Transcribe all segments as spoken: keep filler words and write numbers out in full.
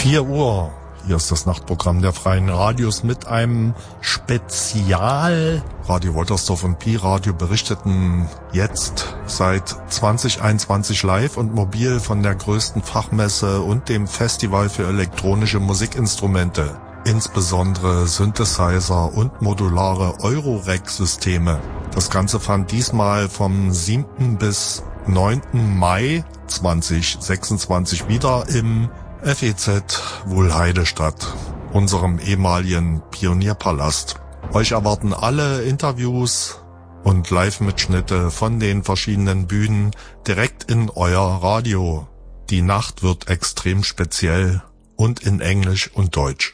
vier Uhr. Hier ist das Nachtprogramm der Freien Radios mit einem Spezial. Radio Woltersdorf und Pi-Radio berichteten jetzt seit zwanzig einundzwanzig live und mobil von der größten Fachmesse und dem Festival für elektronische Musikinstrumente. Insbesondere Synthesizer und modulare Eurorack-Systeme. Das Ganze fand diesmal vom siebten bis neunten Mai zweitausendsechsundzwanzig wieder im F E Z Wuhlheide statt, unserem ehemaligen Pionierpalast. Euch erwarten alle Interviews und Live-Mitschnitte von den verschiedenen Bühnen direkt in euer Radio. Die Nacht wird extrem speziell und in Englisch und Deutsch.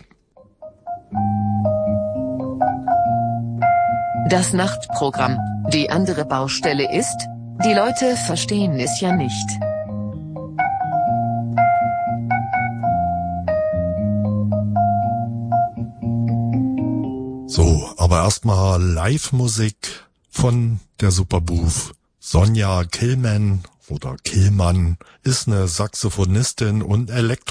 Das Nachtprogramm. Die andere Baustelle ist, die Leute verstehen es ja nicht. So, aber erstmal Live-Musik von der Superbooth. Sonja Killman oder Killmann ist eine Saxophonistin und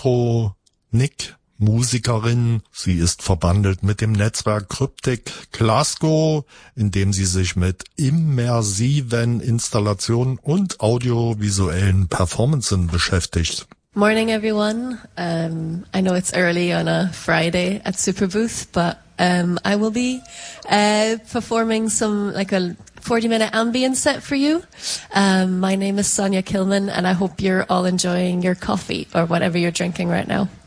Elektronik-Musikerin. Sie ist verbandelt mit dem Netzwerk Cryptic Glasgow, in dem sie sich mit immersiven Installationen und audiovisuellen Performances beschäftigt. Morning, everyone. Um, I know it's early on a Friday at Superbooth, but um, I will be uh, performing some like a forty minute ambient set for you. Um, my name is Sonia Killman, and I hope you're all enjoying your coffee or whatever you're drinking right now.